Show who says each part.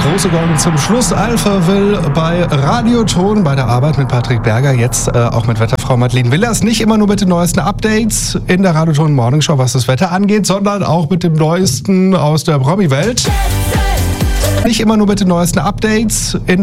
Speaker 1: Große Gong zum Schluss. Alphaville bei Radioton bei der Arbeit mit Patrick Berger. Jetzt auch mit Wetterfrau Madeleine Willers. Nicht immer nur mit den neuesten Updates in der Radioton Morningshow, was das Wetter angeht, sondern auch mit dem Neuesten aus der Promi-Welt. Nicht immer nur mit den neuesten Updates in